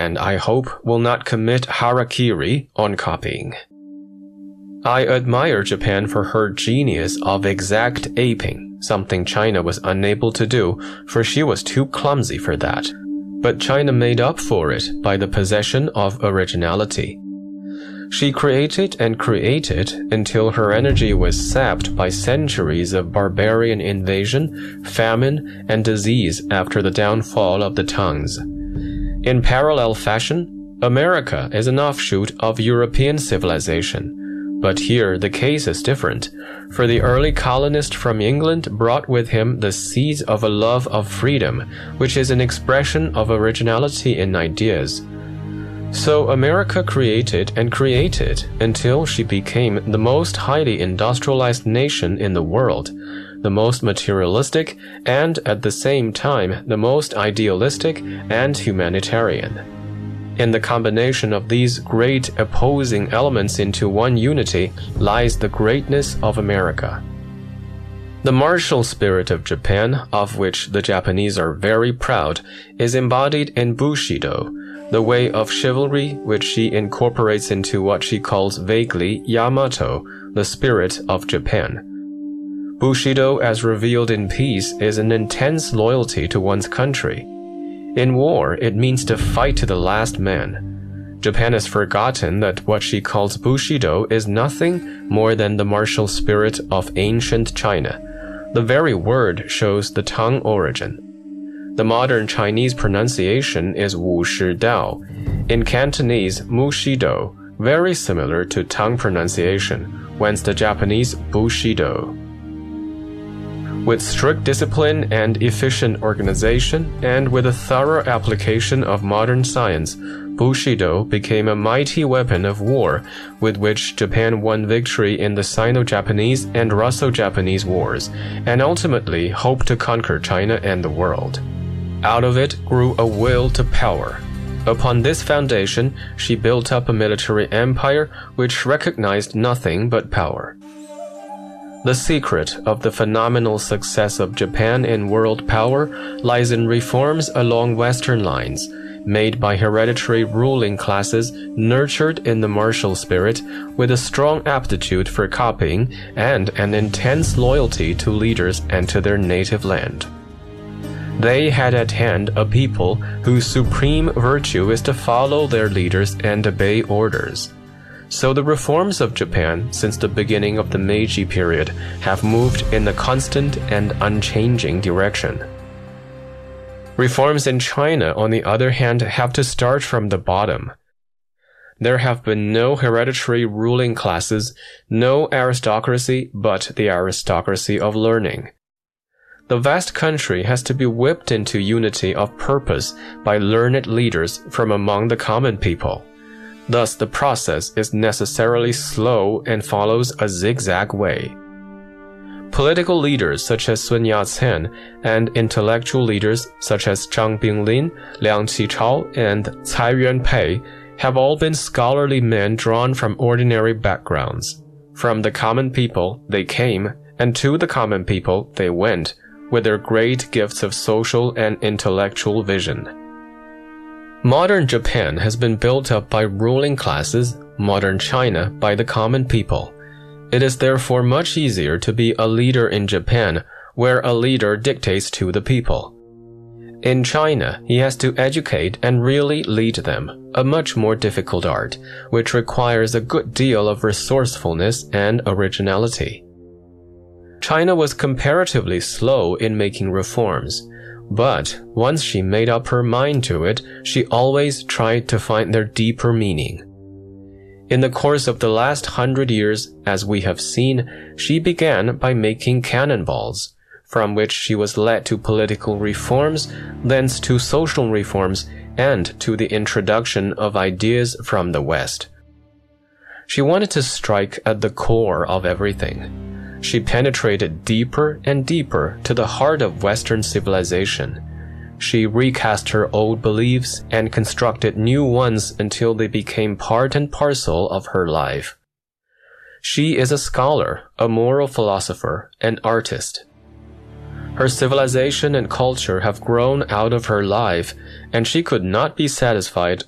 and I hope will not commit harakiri on copying. I admire Japan for her genius of exact aping, something China was unable to do, for she was too clumsy for that. But China made up for it by the possession of originality. She created and created until her energy was sapped by centuries of barbarian invasion, famine, and disease after the downfall of the Tangs. In parallel fashion, America is an offshoot of European civilization. But here the case is different, for the early colonist from England brought with him the seeds of a love of freedom, which is an expression of originality in ideas. So America created and created until she became the most highly industrialized nation in the world, the most materialistic and at the same time the most idealistic and humanitarian. In the combination of these great opposing elements into one unity lies the greatness of America. The martial spirit of Japan, of which the Japanese are very proud, is embodied in Bushido, the way of chivalry which she incorporates into what she calls vaguely Yamato, the spirit of Japan. Bushido, as revealed in peace, is an intense loyalty to one's country. In war, it means to fight to the last man. Japan has forgotten that what she calls Bushido is nothing more than the martial spirit of ancient China. The very word shows the Tang origin. The modern Chinese pronunciation is Wu Shi Dao. In Cantonese, Mu Shi Do, very similar to Tang pronunciation, whence the Japanese Bushido. With strict discipline and efficient organization, and with a thorough application of modern science, Bushido became a mighty weapon of war with which Japan won victory in the Sino-Japanese and Russo-Japanese wars, and ultimately hoped to conquer China and the world. Out of it grew a will to power. Upon this foundation, she built up a military empire which recognized nothing but power. The secret of the phenomenal success of Japan in world power lies in reforms along Western lines, made by hereditary ruling classes nurtured in the martial spirit with a strong aptitude for copying and an intense loyalty to leaders and to their native land. They had at hand a people whose supreme virtue is to follow their leaders and obey orders. So the reforms of Japan since the beginning of the Meiji period have moved in a constant and unchanging direction. Reforms in China, on the other hand, have to start from the bottom. There have been no hereditary ruling classes, no aristocracy but the aristocracy of learning. The vast country has to be whipped into unity of purpose by learned leaders from among the common people. Thus, the process is necessarily slow and follows a zigzag way. Political leaders such as Sun Yat-sen and intellectual leaders such as Zhang Binglin, Liang Qichao, and Cai Yuanpei have all been scholarly men drawn from ordinary backgrounds. From the common people they came, and to the common people they went, with their great gifts of social and intellectual vision. Modern Japan has been built up by ruling classes, modern China by the common people. It is therefore much easier to be a leader in Japan, where a leader dictates to the people. In China, he has to educate and really lead them, a much more difficult art, which requires a good deal of resourcefulness and originality. China was comparatively slow in making reforms, but once she made up her mind to it, she always tried to find their deeper meaning. In the course of the last 100 years, as we have seen, she began by making cannonballs, from which she was led to political reforms, thence to social reforms, and to the introduction of ideas from the West. She wanted to strike at the core of everything. She penetrated deeper and deeper to the heart of Western civilization. She recast her old beliefs and constructed new ones until they became part and parcel of her life. She is a scholar, a moral philosopher, an artist. Her civilization and culture have grown out of her life, and she could not be satisfied